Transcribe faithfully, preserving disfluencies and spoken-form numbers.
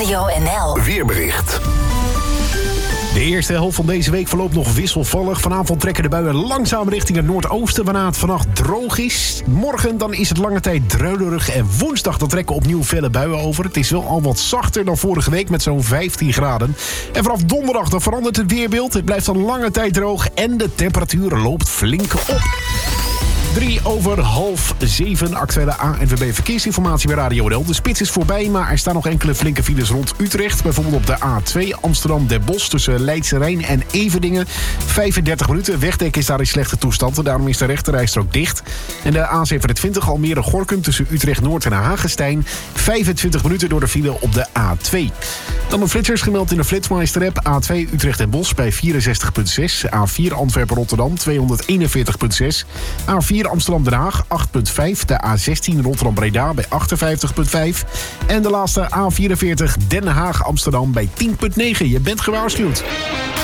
Radio N L. Weerbericht. De eerste helft van deze week verloopt nog wisselvallig. Vanavond trekken de buien langzaam richting het noordoosten, waarna het vannacht droog is. Morgen dan is het lange tijd druilerig en woensdag dan trekken opnieuw felle buien over. Het is wel al wat zachter dan vorige week met zo'n vijftien graden. En vanaf donderdag dan verandert het weerbeeld. Het blijft dan lange tijd droog en de temperatuur loopt flink op. Drie over half zeven, actuele A N W B verkeersinformatie bij Radio N L. De spits is voorbij, maar er staan nog enkele flinke files rond Utrecht. Bijvoorbeeld op de A twee Amsterdam-Den Bosch tussen Leidse Rijn en Everdingen. vijfendertig minuten, wegdek is daar in slechte toestand en daarom is de rechterrijstrook dicht. En de A zevenentwintig Almere-Gorkum tussen Utrecht-Noord en Hagestein. vijfentwintig minuten door de file op de A twee. Dan de flitsers gemeld in de Flitsmeister-app. A twee Utrecht en Bosch bij vierenzestig komma zes. A vier Antwerpen-Rotterdam tweehonderdeenenveertig komma zes. A vier Amsterdam-Den Haag acht komma vijf. De A zestien Rotterdam-Breda bij achtenvijftig komma vijf. En de laatste A vierenveertig Den Haag-Amsterdam bij tien komma negen. Je bent gewaarschuwd.